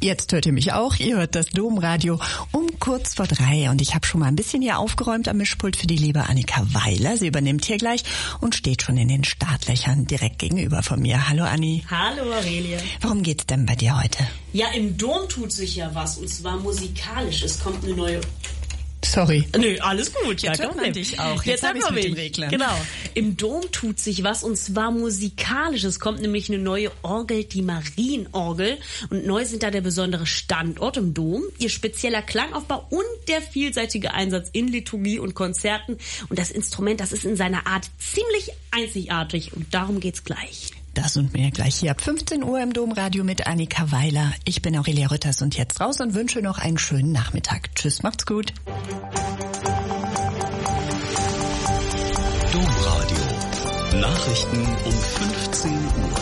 Jetzt hört ihr mich auch. Ihr hört das Domradio um kurz vor 3. Und ich habe schon mal ein bisschen hier aufgeräumt am Mischpult für die liebe Annika Weiler. Sie übernimmt hier gleich und steht schon in den Startlöchern direkt gegenüber von mir. Hallo Anni. Hallo Aurelie. Worum geht's denn bei dir heute? Ja, im Dom tut sich ja was, und zwar musikalisch. Es kommt eine neue... Sorry. Nö, alles gut. Jetzt hört man dich auch. Jetzt hab hört man mit mich. dem Regler. Genau. Im Dom tut sich was, und zwar musikalisch. Es kommt nämlich eine neue Orgel, die Marienorgel. Und neu sind da der besondere Standort im Dom, ihr spezieller Klangaufbau und der vielseitige Einsatz in Liturgie und Konzerten. Und das Instrument, das ist in seiner Art ziemlich einzigartig. Und darum geht's gleich. Das und mehr gleich hier ab 15 Uhr im Domradio mit Annika Weiler. Ich bin Aurelia Rütters und jetzt raus und wünsche noch einen schönen Nachmittag. Tschüss, macht's gut. Domradio. Nachrichten um 15 Uhr.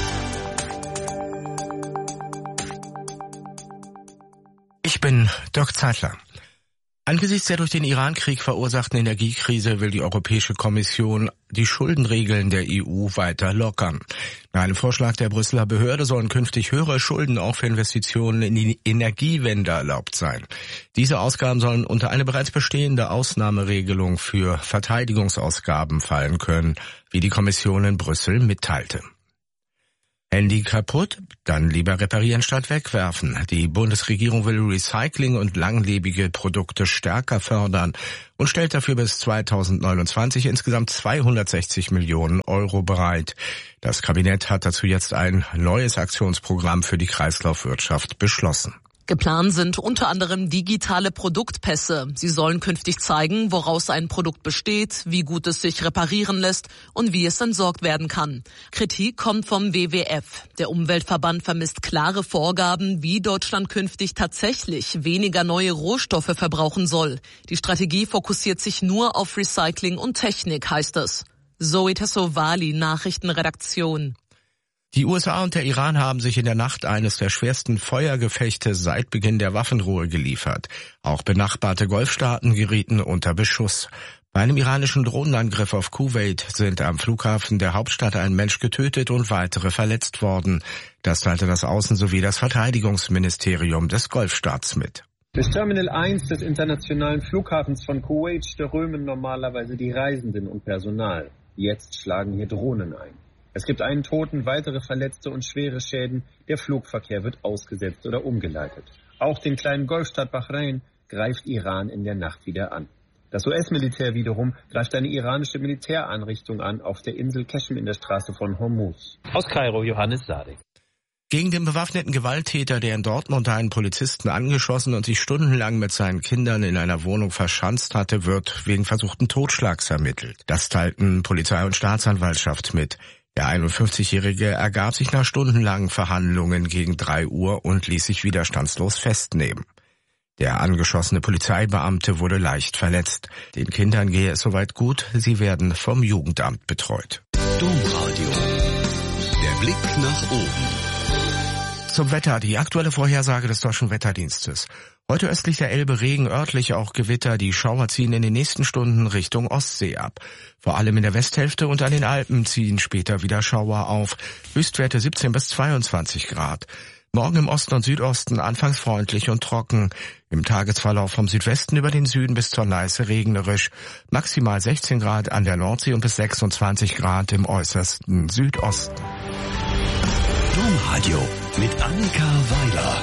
Ich bin Dirk Zeitler. Angesichts der durch den Iran-Krieg verursachten Energiekrise will die Europäische Kommission die Schuldenregeln der EU weiter lockern. Nach einem Vorschlag der Brüsseler Behörde sollen künftig höhere Schulden auch für Investitionen in die Energiewende erlaubt sein. Diese Ausgaben sollen unter eine bereits bestehende Ausnahmeregelung für Verteidigungsausgaben fallen können, wie die Kommission in Brüssel mitteilte. Handy kaputt? Dann lieber reparieren statt wegwerfen. Die Bundesregierung will Recycling und langlebige Produkte stärker fördern und stellt dafür bis 2029 insgesamt 260 Millionen Euro bereit. Das Kabinett hat dazu jetzt ein neues Aktionsprogramm für die Kreislaufwirtschaft beschlossen. Geplant sind unter anderem digitale Produktpässe. Sie sollen künftig zeigen, woraus ein Produkt besteht, wie gut es sich reparieren lässt und wie es entsorgt werden kann. Kritik kommt vom WWF. Der Umweltverband vermisst klare Vorgaben, wie Deutschland künftig tatsächlich weniger neue Rohstoffe verbrauchen soll. Die Strategie fokussiert sich nur auf Recycling und Technik, heißt es. Zoe Tassovali, Nachrichtenredaktion. Die USA und der Iran haben sich in der Nacht eines der schwersten Feuergefechte seit Beginn der Waffenruhe geliefert. Auch benachbarte Golfstaaten gerieten unter Beschuss. Bei einem iranischen Drohnenangriff auf Kuwait sind am Flughafen der Hauptstadt ein Mensch getötet und weitere verletzt worden. Das teilte das Außen- sowie das Verteidigungsministerium des Golfstaats mit. Das Terminal 1 des internationalen Flughafens von Kuwait strömen normalerweise die Reisenden und Personal. Jetzt schlagen hier Drohnen ein. Es gibt einen Toten, weitere Verletzte und schwere Schäden. Der Flugverkehr wird ausgesetzt oder umgeleitet. Auch den kleinen Golfstaat Bahrain greift Iran in der Nacht wieder an. Das US-Militär wiederum greift eine iranische Militäreinrichtung an auf der Insel Keshem in der Straße von Hormuz. Aus Kairo, Johannes Sadek. Gegen den bewaffneten Gewalttäter, der in Dortmund einen Polizisten angeschossen und sich stundenlang mit seinen Kindern in einer Wohnung verschanzt hatte, wird wegen versuchten Totschlags ermittelt. Das teilten Polizei und Staatsanwaltschaft mit. Der 51-Jährige ergab sich nach stundenlangen Verhandlungen gegen 3 Uhr und ließ sich widerstandslos festnehmen. Der angeschossene Polizeibeamte wurde leicht verletzt. Den Kindern gehe es soweit gut, sie werden vom Jugendamt betreut. Domradio. Der Blick nach oben. Zum Wetter, die aktuelle Vorhersage des Deutschen Wetterdienstes. Heute östlich der Elbe Regen, örtlich auch Gewitter. Die Schauer ziehen in den nächsten Stunden Richtung Ostsee ab. Vor allem in der Westhälfte und an den Alpen ziehen später wieder Schauer auf. Höchstwerte 17 bis 22 Grad. Morgen im Osten und Südosten anfangs freundlich und trocken. Im Tagesverlauf vom Südwesten über den Süden bis zur Neiße regnerisch. Maximal 16 Grad an der Nordsee und bis 26 Grad im äußersten Südosten. Domradio mit Annika Weiler.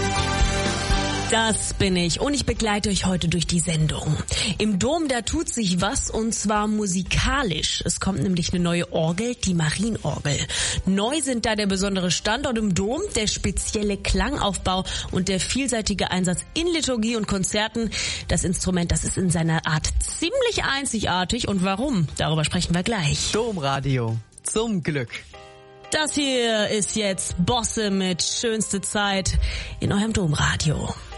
Das bin ich und ich begleite euch heute durch die Sendung. Im Dom, da tut sich was, und zwar musikalisch. Es kommt nämlich eine neue Orgel, die Marienorgel. Neu sind da der besondere Standort im Dom, der spezielle Klangaufbau und der vielseitige Einsatz in Liturgie und Konzerten. Das Instrument, das ist in seiner Art ziemlich einzigartig. Und warum? Darüber sprechen wir gleich. Domradio, zum Glück. Das hier ist jetzt Bosse mit Schönste Zeit in eurem Domradio.